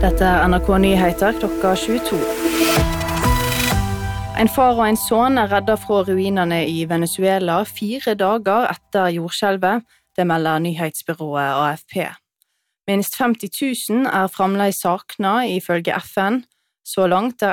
Dette NRK Nyheter klokka 22. En far og en sønn reddet fra ruinene i Venezuela 4 dager etter jordskjelvet, det melder nyhetsbyrået AFP. Minst 50 000 fremdeles savnet ifølge FN. Så langt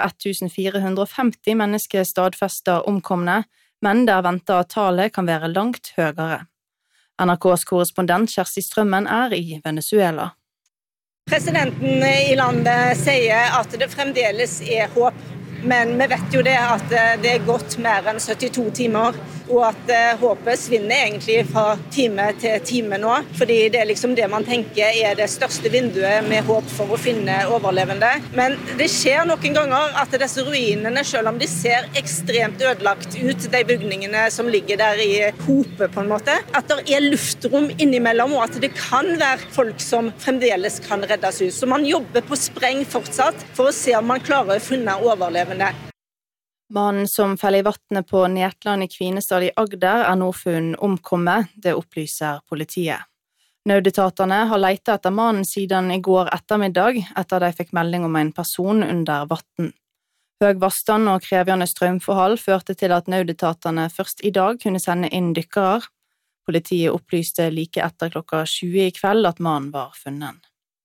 1450 mennesker stadfestet omkomne, men der ventet at tallet kan være langt høyere. NRKs korrespondent Kjersti Strømmen i Venezuela. Presidenten i landet sier at det fremdeles håp, men vi vet jo det at det gått mer enn 72 timer, og at håpet svinner egentlig fra time til time nå, fordi det liksom det man tenker det største vinduet med håp for å finne overlevende. Men det skjer noen ganger at disse ruinene, selv om de ser ekstremt ødelagt ut, de bygningene som ligger der i hope på en måte, at det luftrom innimellom, og at det kan være folk som fremdeles kan reddes ut. Så man jobber på spreng fortsatt for å se om man klarer å finne overlevende. Mannen som feller i vattnet på Netland i Kvinesdal i Agder nå funnet omkommet, det opplyser politiet. Nødetatene har letet etter mannen siden i går ettermiddag, etter de fikk melding om en person under vatten. Høg vannstand og krevende strømforhold førte til at nødetatene først i dag kunne sende inn dykkere. Politiet opplyste like etter klokka 20 i kveld at mannen var funnet.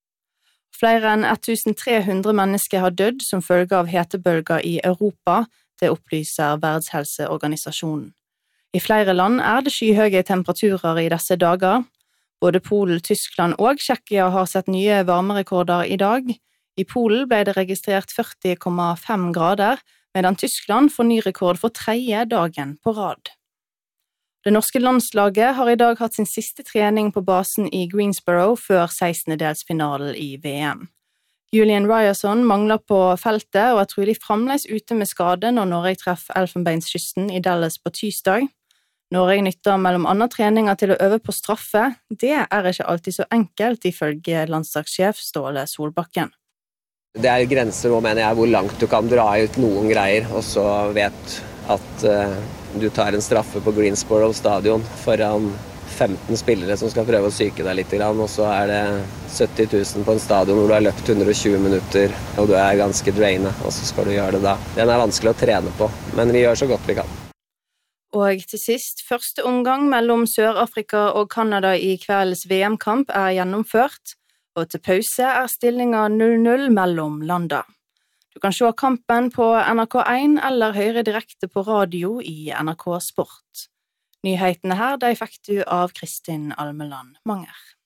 Flere enn 1300 mennesker har dødd som følge av hetebølger i Europa, det opplyser Verdenshelseorganisasjonen. I flere land det skyhøye temperaturer i disse dager. Både Polen, Tyskland og Tsjekkia har sett nye varmerekorder i dag. I Polen ble det registrert 40,5 grader, medan Tyskland får ny rekord for 3. dagen på rad. Det norske landslaget har i dag hatt sin siste trening på basen i Greensboro før 16-delsfinalen i VM. Julian Ryerson mangler på feltet og trolig fremdeles ute med skade når Norge treffer Elfenbenskysten i Dallas på tirsdag. Norge nytter mellom andre treninger til å øve på straffe. Det ikke alltid så enkelt, ifølge landslagssjef Ståle Solbakken. Det grenser nå, mener jeg, hvor langt du kan dra ut noen greier, og så vet at du tar en straffe på Greensboro stadion foran 15 spillere som skal prøve å psyke deg litt, og så det 70 000 på en stadion hvor du har løpt 120 minutter, og du ganske drainet, og så skal du gjøre det da. Den vanskelig å trene på, men vi gjør så godt vi kan. Og til sist, første omgang mellom Sør-Afrika og Kanada i kveldens VM-kamp gjennomført, og til pause stillingen 0-0 mellom landa. Du kan se kampen på NRK1 eller høre direkte på radio i NRK Sport. Nyhetene her, de fikk du av Kristin Almeland Manger.